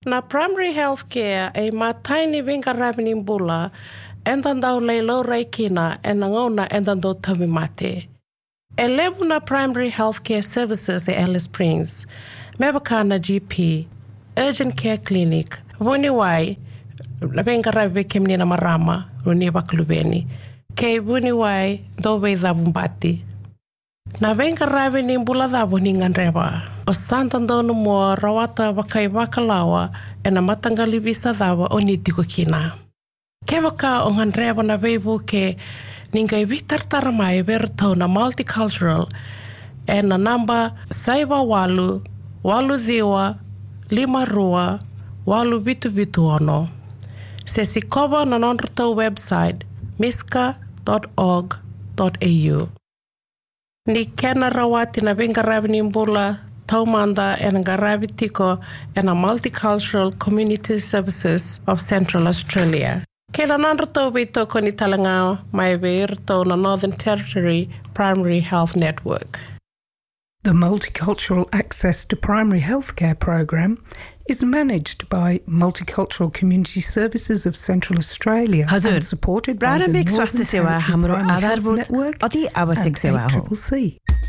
Na primary health care e mataini vinga ravening bula endandau leilo reikina e nangona endandau tawimate. E levu na primary health care services e Alice Springs, mebakana GP, urgent care clinic, vuniwai, vinga rave kemnina marama, runi baklubeni, ke vuniwai dowe dhavumbati. Na venga rave ni mbula dhavu ni nganreba. O santandonu mo rawata wakai wakalawa e na matangali visa dhawa o ni tiko kina. Ke waka o nganreba na veivu ke ningai vitartara mai vertau na multicultural e na namba saiwa walu, walu dhiwa, 5 walu vitu ono. Se si kova na nonrutau website miska.org.au. Ni kena rawati na venga ravini mbula taumanda e nga ravi tiko e na Multicultural Community Services of Central Australia. Kena nanrutau vito ko ni talanga mai veirto na Northern Territory Primary Health Network. The Multicultural Access to Primary Healthcare program is managed by Multicultural Community Services of Central Australia and supported by the Northern Territory Primary Health Network and ACCC.